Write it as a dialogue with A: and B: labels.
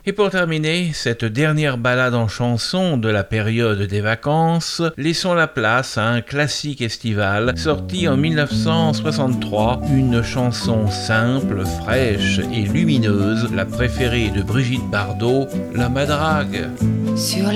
A: Et pour terminer cette dernière balade en chanson de la période des vacances, laissons la place à un classique estival sorti en 1963, une chanson simple, fraîche et lumineuse, la préférée de Brigitte Bardot, La Madrague.
B: Sur